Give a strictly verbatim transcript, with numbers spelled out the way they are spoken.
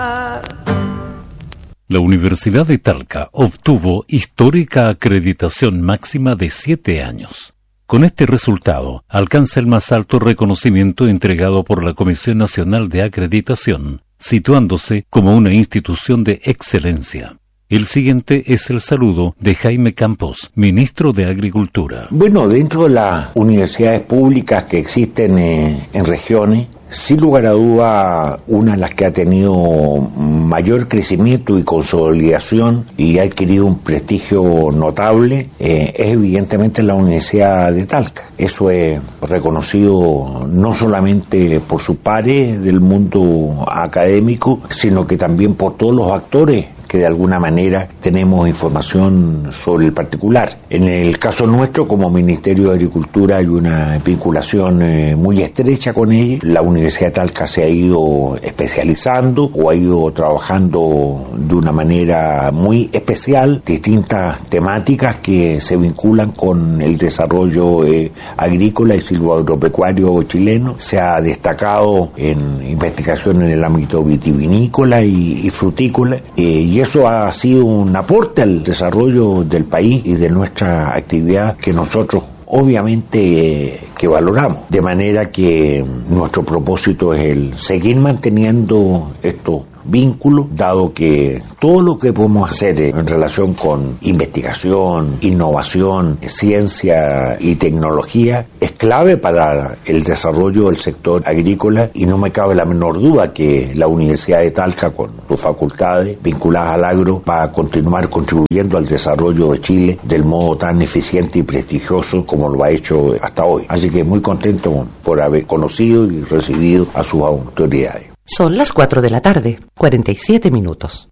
La Universidad de Talca obtuvo histórica acreditación máxima de siete años. Con este resultado, alcanza el más alto reconocimiento entregado por la Comisión Nacional de Acreditación, situándose como una institución de excelencia. El siguiente es el saludo de Jaime Campos, ministro de Agricultura. Bueno, dentro de las universidades públicas que existen eh, en regiones, sin lugar a duda, una de las que ha tenido mayor crecimiento y consolidación y ha adquirido un prestigio notable eh, es evidentemente la Universidad de Talca. Eso es reconocido no solamente por sus pares del mundo académico, sino que también por todos los actores que de alguna manera tenemos información sobre el particular. En el caso nuestro, como Ministerio de Agricultura, hay una vinculación eh, muy estrecha con ella. La Universidad de Talca se ha ido especializando o ha ido trabajando de una manera muy especial distintas temáticas que se vinculan con el desarrollo eh, agrícola y silvoagropecuario chileno. Se ha destacado en investigación en el ámbito vitivinícola y, y frutícola, eh, y eso ha sido un aporte al desarrollo del país y de nuestra actividad que nosotros obviamente eh, que valoramos. De manera que nuestro propósito es el seguir manteniendo estos vínculos, dado que todo lo que podemos hacer en relación con investigación, innovación, ciencia y tecnología es clave para el desarrollo del sector agrícola, y no me cabe la menor duda que la Universidad de Talca, con sus facultades vinculadas al agro, va a continuar contribuyendo al desarrollo de Chile del modo tan eficiente y prestigioso como lo ha hecho hasta hoy. Así que muy contento por haber conocido y recibido a sus autoridades. Son las cuatro de la tarde, cuarenta y siete minutos.